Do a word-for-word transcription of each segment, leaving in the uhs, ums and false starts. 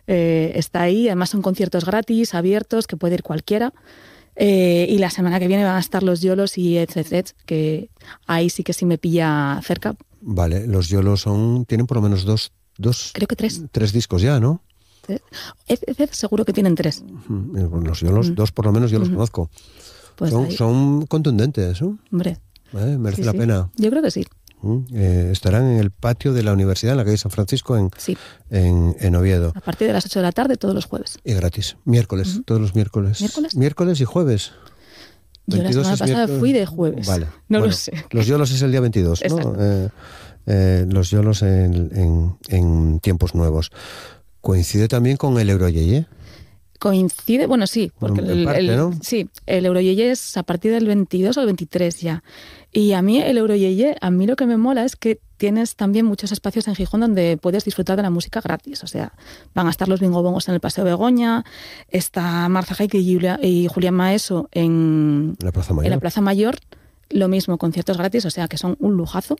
Eh, está ahí, además son conciertos gratis, abiertos, que puede ir cualquiera. Eh, y la semana que viene van a estar los Yolos y Ed Zed Zed, que ahí sí que sí me pilla cerca. Vale, los Yolos son, tienen por lo menos dos, dos... Creo que tres. Tres discos ya, ¿no? Ed Zed Zed seguro que tienen tres. Uh-huh. Los Yolos, uh-huh. dos por lo menos yo los uh-huh. conozco. Pues son, son contundentes, ¿no? Hombre. Eh, merece sí, la sí. pena. Yo creo que sí. Uh, eh, estarán en el patio de la universidad, en la calle San Francisco, en, sí. en, en Oviedo. A partir de las ocho de la tarde, todos los jueves. Y gratis. Miércoles, uh-huh. todos los miércoles. ¿Miércoles? Miércoles y jueves. Yo la semana pasada miércoles. fui de jueves. Vale. No bueno, lo sé. Los Yolos es el día veintidós, ¿no? Eh, eh, los Yolos en, en, en tiempos nuevos. Coincide también con el Euroyeye. Coincide, bueno, sí, porque en el, parte, el, ¿no? sí, el Euroyeye es a partir del veintidós o el veintitrés ya. Y a mí el Euroyeye, a mí lo que me mola es que tienes también muchos espacios en Gijón donde puedes disfrutar de la música gratis. O sea, van a estar los bingobongos en el Paseo Begoña, está Marza Jaque y, Julia, y Julián Maeso en, en, la Plaza Mayor. en la Plaza Mayor. Lo mismo, conciertos gratis, o sea, que son un lujazo.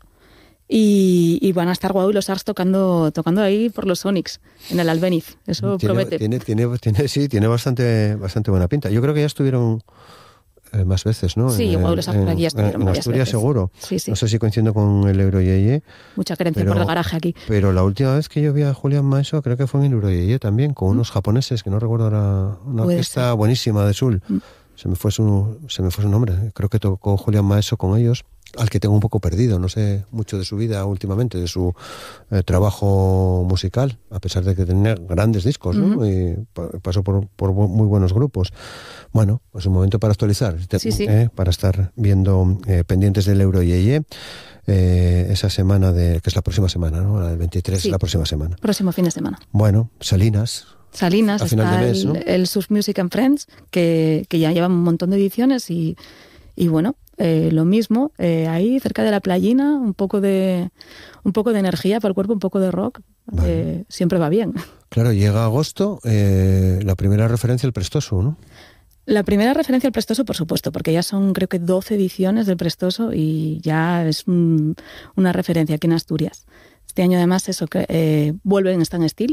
Y, y van a estar Guau y los Arts tocando tocando ahí por los Sonics en el Albéniz. Eso tiene, promete. Tiene, tiene, tiene, sí, tiene bastante, bastante buena pinta. Yo creo que ya estuvieron eh, más veces, ¿no? Sí, Guau y los Arts por aquí ya estuvieron. En Asturias veces. seguro. Sí, sí. No sé si coincidiendo con el Euroyeye. Mucha creencia por el garaje aquí. Pero la última vez que yo vi a Julián Maeso, creo que fue en el Euroyeye también, con ¿Mm? unos japoneses, que no recuerdo ahora, una Puede orquesta ser. buenísima de Sul. ¿Mm? Se me fue su, se me fue su nombre. Creo que tocó Julián Maeso con ellos, al que tengo un poco perdido. No sé mucho de su vida últimamente, de su eh, trabajo musical, a pesar de que tenía grandes discos, ¿no? Uh-huh. Y pasó por, por muy buenos grupos. Bueno, pues un momento para actualizar, sí, sí. Eh, para estar viendo eh, pendientes del Euroyeye. Eh, esa semana, de que es la próxima semana, ¿no? El veintitrés, sí. La próxima semana. Próximo fin de semana. Bueno, Salinas. Salinas, está mes, ¿no? el, el Surf Music and Friends, que, que ya lleva un montón de ediciones y, y bueno, eh, lo mismo, eh, ahí cerca de la playina, un poco de un poco de energía para el cuerpo, un poco de rock, vale. eh, siempre va bien. Claro, llega agosto, eh, la primera referencia al Prestoso, ¿no? La primera referencia al Prestoso, por supuesto, porque ya son creo que doce ediciones del Prestoso y ya es un, una referencia aquí en Asturias. Este año además eso que eh, vuelve en Stand Still.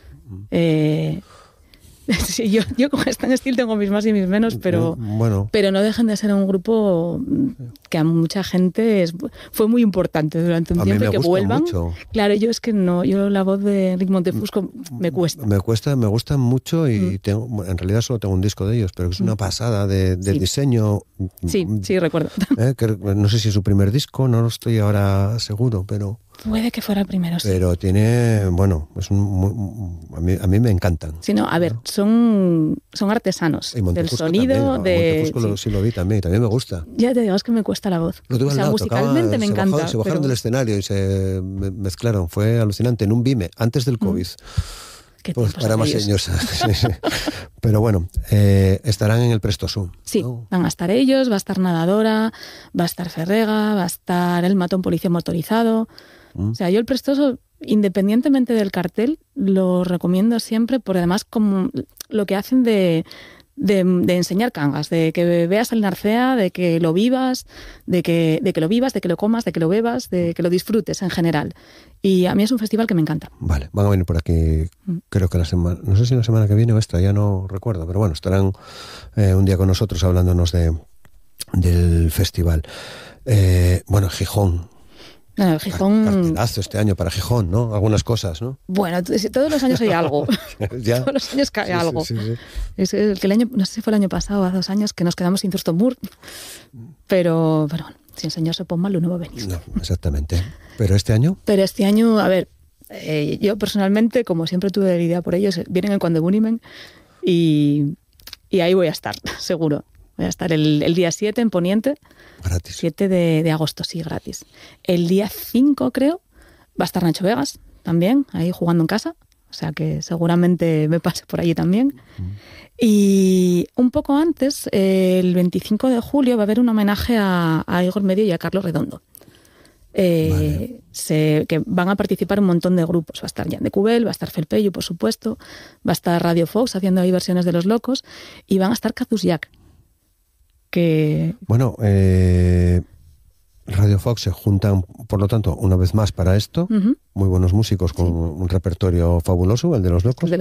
Eh, sí, yo, yo con Stand Still tengo mis más y mis menos, pero, bueno. pero no dejan de ser un grupo que a mucha gente es, fue muy importante durante un a tiempo mí me y que gusta vuelvan. Mucho. Claro, yo es que no, yo la voz de Rick Montefusco me cuesta. Me cuesta, me gustan mucho y mm. tengo, en realidad solo tengo un disco de ellos, pero es una pasada de, de sí. diseño. Sí, sí, recuerdo. Eh, que, no sé si es su primer disco, no lo estoy ahora seguro, pero... Puede que fuera el primero, sí. Pero tiene, bueno, es un, a, mí, a mí me encantan. Sí, no, a ver, son, son artesanos del sonido, también, de... Montefusco sí. Lo, sí lo vi también, también me gusta. Ya te digo, es que me cuesta la voz. Lo tuve o sea, lado, musicalmente tocaba, me se encanta. Bajaron, se bajaron pero... del escenario y se mezclaron, fue alucinante, en un Vime, antes del COVID. Mm. Pues para más señosa. sí, sí. Pero bueno, eh, estarán en el Prestoso. Sí, ¿no? Van a estar ellos, va a estar Nadadora, va a estar Ferrega, va a estar El Matón Policía Motorizado... O sea, yo el Prestoso, independientemente del cartel, lo recomiendo siempre, por además como lo que hacen de, de, de enseñar cangas, de que veas el Narcea, de que lo vivas, de que, de que lo vivas, de que lo comas, de que lo bebas, de que lo disfrutes en general. Y a mí es un festival que me encanta. Vale, van a venir por aquí, creo que la semana, no sé si la semana que viene o esta, ya no recuerdo, pero bueno, estarán eh, un día con nosotros hablándonos de del festival. Eh, bueno, Gijón. No, Gijón... Cartelazo este año para Gijón, ¿no? Algunas cosas, ¿no? Bueno, todos los años hay algo. ¿Ya? Todos los años cae sí, algo. Sí, sí, sí. Es el que el año, no sé si fue el año pasado o hace dos años, que nos quedamos sin Thurston Moore. Pero, pero bueno, si el señor se pone malo, no va a venir. No, exactamente. ¿Pero este año? Pero este año, a ver, eh, yo personalmente, como siempre tuve la idea por ellos, vienen en Cuando Bunimen y, y ahí voy a estar, seguro. Voy a estar el, el día siete en Poniente. Gratis. siete de, de agosto, sí, gratis. El día cinco, creo, va a estar Nacho Vegas también, ahí jugando en casa. O sea que seguramente me pase por allí también. Mm. Y un poco antes, eh, el veinticinco de julio, va a haber un homenaje a, a Igor Medio y a Carlos Redondo. Eh, vale. se, que van a participar un montón de grupos. Va a estar Jan de Cubel, va a estar Felpeyo, por supuesto. Va a estar Radio Fox haciendo ahí versiones de Los Locos. Y van a estar Cactus Jack. Que... Bueno, eh, Radio Fox se juntan, por lo tanto, una vez más para esto. Uh-huh. Muy buenos músicos con sí. un repertorio fabuloso, el de Los Locos.